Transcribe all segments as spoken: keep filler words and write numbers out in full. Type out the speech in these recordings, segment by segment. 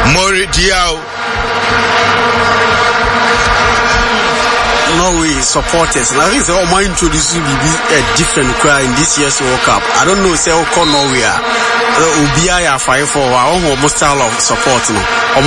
Mori Diao. Norway supporters. And I think they all might introduce you a different cry in this year's World Cup. I don't know, say, Oko Norway. Ubia five for our own style of support. No, I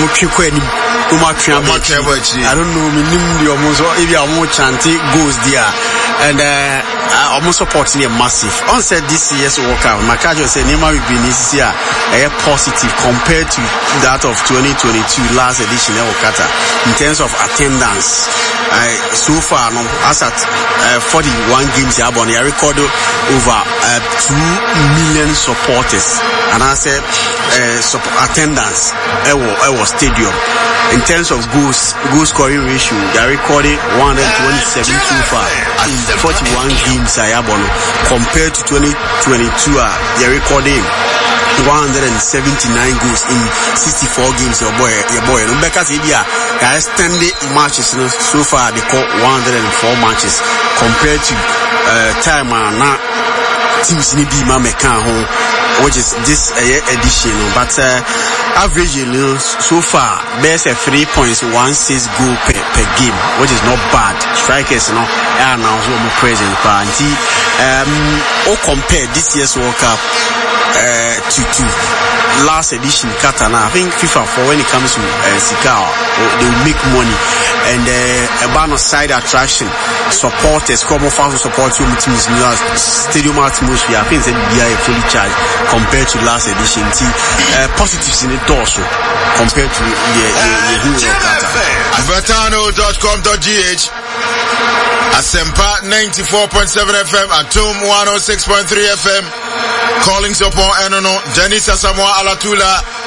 don't know, minimum almost if you are more chanting goes there. And uh, almost supporting a massive. On said this year's World Cup, Makajo said Neymar will be this year a positive compared to that of twenty twenty-two last edition of Qatar in terms of attendance. Uh, so far, no, as at uh, forty-one games, they have recorded over uh, two million supporters, and I said uh, attendance at our stadium. In terms of goals, goal scoring ratio, they are recording one hundred twenty-seven so far in forty-one games. I have compared to twenty twenty-two, uh, they are recording one hundred seventy-nine goals in sixty-four games. Your boy, your boy. No, because if you are extended matches, you know, so far they call one hundred four matches compared to uh, time and uh, now teams need be meka home, which is this uh, edition. But uh, average, you know, so far there's a three point one six goal per, per game, which is not bad. Strikers, you know, are now so more present. But um, or compare this year's World Cup uh, to to last edition Qatar. I think FIFA for when it comes to uh, Sika, they will make money. And uh, a ban of side attraction, supporters, come off to support your teams, stadium atmosphere. I think they be a fully charged compared to last edition. See, uh, positives in it also compared to the the Euro Qatar. Vertano dot com dot g h, Asempa ninety-four point seven F M, Atum one oh six point three F M, calling upon Enono, Janisa Samoa Alatula.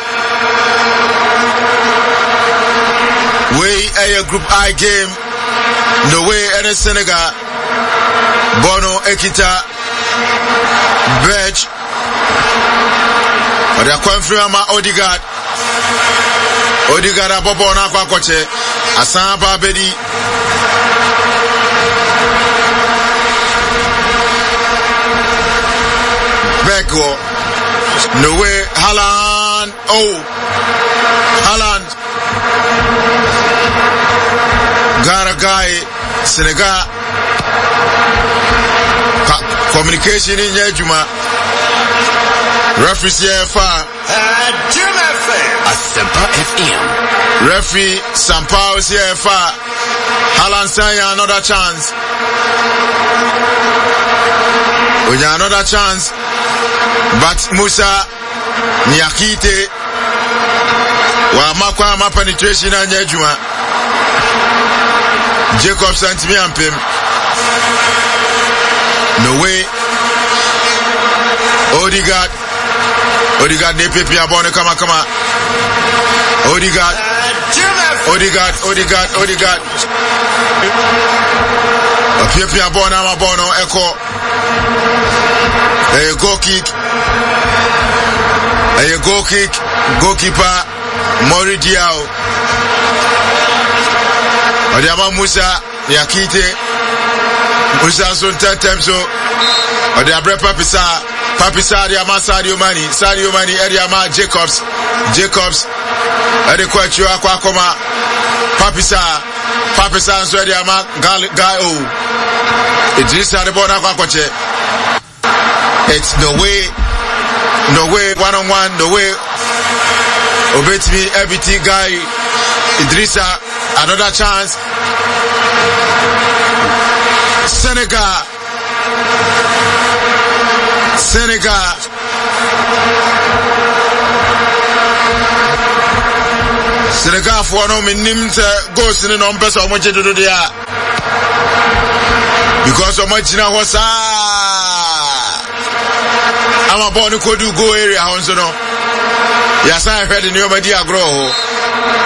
Way a group I game, no way any Senegal, Bono, Ekita, Bridge, but they are confirmed Odegaard, Odegaard Abobo Nakwa Koche, Asamba Bedi, Beko, no way Haaland, oh, Haaland. Garagai, Senegal, communication in Yejuma, referee C F R, Asempa F M, referee Sampao C F R, Haaland Sanya another chance, we have another chance, but Musa Niakite, wa makwa ma penetration in Yejuma. Jacob sent me and Pim. No way. Odegaard. Odegaard, they pick me up on the come come on. Odegaard. Odegaard, Odegaard, Odegaard. A pick me up on our bono echo. A goal kick. A goal kick. Goalkeeper Mori Diao. Odiaba Musa Yakite Musa son tetem so Odiabre Papisa Papisa Adiama Sadio Mani Sadio Mani Adiama Jacobs Jacobs Adekwachu Akwa Koma Papisa Papisa so Adiama Gaio Idrissa Adebona Akwa Koche. It's the way no way one on one the way Obetmi Ebiti Guy Idrissa. Another chance. Senegal. Senegal. Senegal for no minimum goes in the numbers of much to do there. Because of much now was I'm a born to do go area. Yes, I heard in your media grow.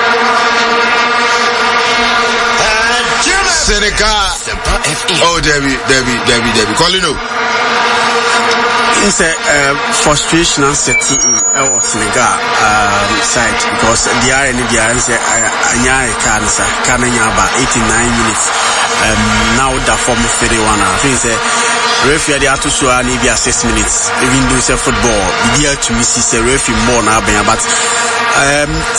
Senegal. Oh, Debbie, Debbie, Debbie, Debbie. Call you know. It's a uh, frustration and setting in Senegal um, side because the are any the answer I cancer can about eighty-nine minutes. Um, now the form of thirty-one. I think it's a referee they have to show any be six minutes. Even do say football. The year to miss is a referee more now, but um,